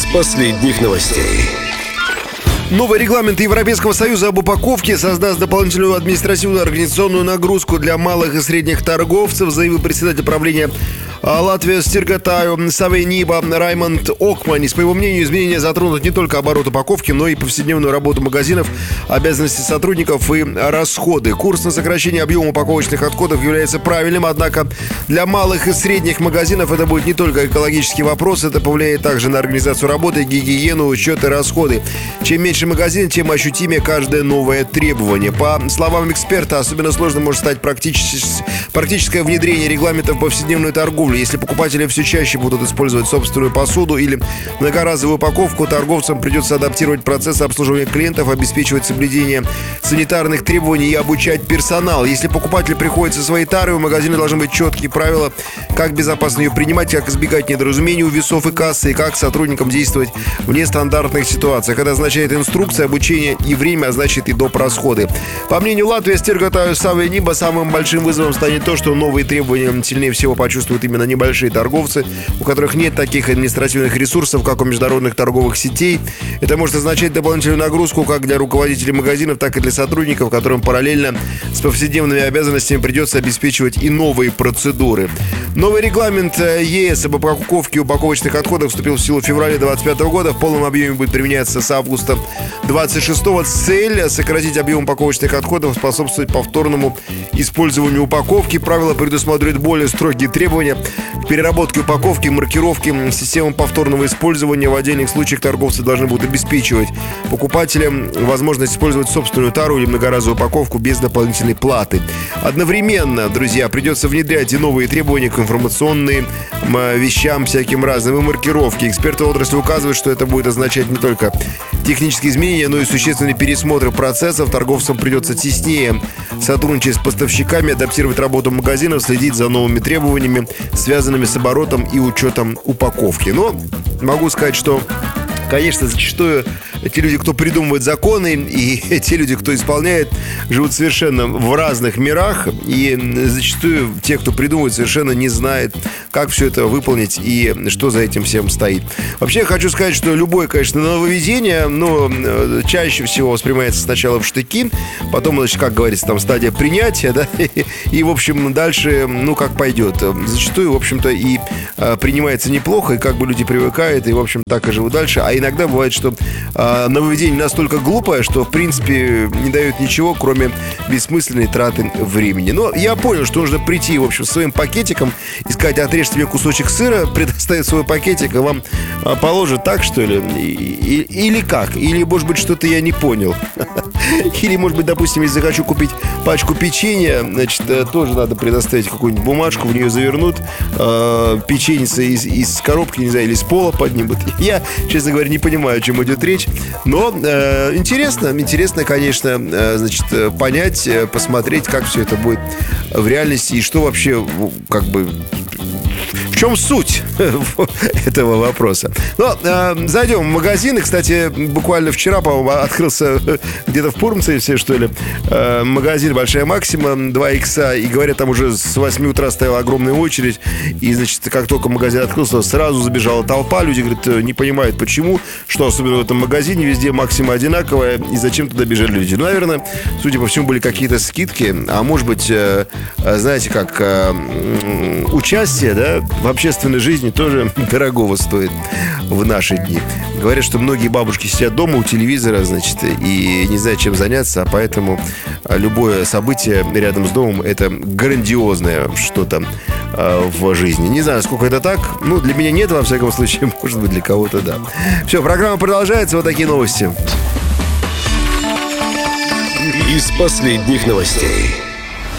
из последних новостей. Новый регламент Европейского Союза об упаковке создаст дополнительную административную организационную нагрузку для малых и средних торговцев, заявил председатель правления Латвijas Tirgotāju Savienība Раймонд Окманис. По его мнению, изменения затронут не только оборот упаковки, но и повседневную работу магазинов, обязанности сотрудников и расходы. Курс на сокращение объема упаковочных отходов является правильным, однако для малых и средних магазинов это будет не только экологический вопрос, это повлияет также на организацию работы, гигиену, учет и расходы. Чем меньше магазин, тем ощутимее каждое новое требование. По словам эксперта, особенно сложно может стать практическое внедрение регламентов в повседневную торговлю. Если покупатели все чаще будут использовать собственную посуду или многоразовую упаковку, торговцам придется адаптировать процесс обслуживания клиентов, обеспечивать соблюдение санитарных требований и обучать персонал. Если покупатель приходит со своей тарой, у магазина должны быть четкие правила, как безопасно ее принимать, как избегать недоразумений у весов и кассы, и как сотрудникам действовать в нестандартных ситуациях. Это означает инструкция, обучение и время, а значит и доп. Расходы. По мнению Латвijas Tirgotāju Savienība, самым большим вызовом станет то, что новые требования сильнее всего почувствуют именно небольшие торговцы, у которых нет таких административных ресурсов, как у международных торговых сетей. Это может означать дополнительную нагрузку как для руководителей магазинов, так и для сотрудников, которым параллельно с повседневными обязанностями придется обеспечивать и новые процедуры. Новый регламент ЕС об упаковке упаковочных отходов вступил в силу в феврале 2025 года. В полном объеме будет применяться с августа 26-го. Цель — сократить объем упаковочных отходов, способствовать повторному использованию упаковки. Правила предусматривают более строгие требования к переработке упаковки, маркировке, системам повторного использования. В отдельных случаях торговцы должны будут обеспечивать покупателям возможность использовать собственную тару или многоразовую упаковку без дополнительной платы. Одновременно, друзья, придется внедрять и новые требования к информационным вещам всяким разным и маркировке. Эксперты отрасли указывают, что это будет означать не только технические изменения, но и существенный пересмотр процессов. Торговцам придется теснее сотрудничать с поставщиками, адаптировать работу магазинов, следить за новыми требованиями, связанными с оборотом и учетом упаковки. Но могу сказать, что, конечно, зачастую те люди, кто придумывает законы, и те люди, кто исполняет, живут совершенно в разных мирах. И зачастую те, кто придумывает, совершенно не знает, как все это выполнить и что за этим всем стоит. Вообще, я хочу сказать, что любое, конечно, нововведение, но чаще всего воспринимается сначала в штыки, потом, значит, как говорится, там стадия принятия, да, и, в общем, дальше, как пойдет. Зачастую, в общем-то, и принимается неплохо, и как бы люди привыкают, и, в общем, так и живут дальше. А иногда бывает, что нововведение настолько глупое, что, в принципе, не дает ничего, кроме бессмысленной траты времени. Но я понял, что нужно прийти, в общем, с своим пакетиком и сказать: отрежьте мне кусочек сыра, предоставить свой пакетик, и вам положат так, что ли? Или как? Или, может быть, что-то я не понял. Или, может быть, допустим, если захочу купить пачку печенья, значит, тоже надо предоставить какую-нибудь бумажку, в нее завернут, печенье из коробки, не знаю, или из пола поднимут. Я, честно говоря, не понимаю, о чем идет речь. Но интересно, конечно, значит, понять, посмотреть, как все это будет в реальности и что вообще, как бы, в чем суть этого вопроса. Но зайдем в магазины. Кстати, буквально вчера, по-моему, открылся где-то в Пурмцеве, что ли, магазин «Большая Максима», 2 икса. И говорят, там уже с 8 утра стояла огромная очередь. И, значит, как только магазин открылся, сразу забежала толпа. Люди, говорят, не понимают, почему, что особенно в этом магазине, везде «Максима» одинаковая, и зачем туда бежали люди. Ну, наверное, судя по всему, были какие-то скидки. А может быть, знаете, как участие, да, в общественной жизни тоже дорогого стоит в наши дни. Говорят, что многие бабушки сидят дома у телевизора, значит, и не знают, чем заняться, а поэтому любое событие рядом с домом — это грандиозное что-то в жизни. Не знаю, сколько это так. Для меня нет, во всяком случае. Может быть, для кого-то да. Все, программа продолжается. Вот такие новости. Из последних новостей.